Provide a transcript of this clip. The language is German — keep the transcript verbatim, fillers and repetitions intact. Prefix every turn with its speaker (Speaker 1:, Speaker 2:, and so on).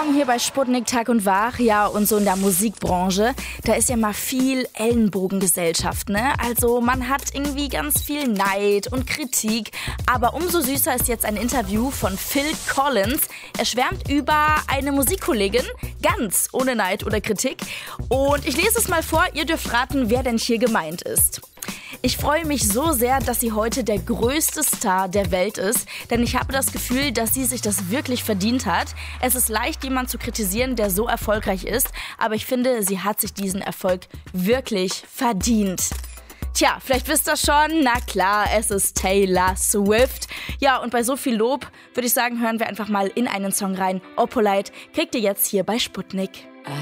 Speaker 1: Morgen hier bei Sputnik Tag und Wach. Ja, und so in der Musikbranche, da ist ja mal viel Ellenbogengesellschaft, ne? Also man hat irgendwie ganz viel Neid und Kritik. Aber umso süßer ist jetzt ein Interview von Phil Collins. Er schwärmt über eine Musikkollegin, ganz ohne Neid oder Kritik. Und ich lese es mal vor, ihr dürft raten, wer denn hier gemeint ist. Ich freue mich so sehr, dass sie heute der größte Star der Welt ist, denn ich habe das Gefühl, dass sie sich das wirklich verdient hat. Es ist leicht, jemanden zu kritisieren, der so erfolgreich ist, aber ich finde, sie hat sich diesen Erfolg wirklich verdient. Tja, vielleicht wisst ihr schon, na klar, es ist Taylor Swift. Ja, und bei so viel Lob würde ich sagen, hören wir einfach mal in einen Song rein. Oppolite kriegt ihr jetzt hier bei Sputnik.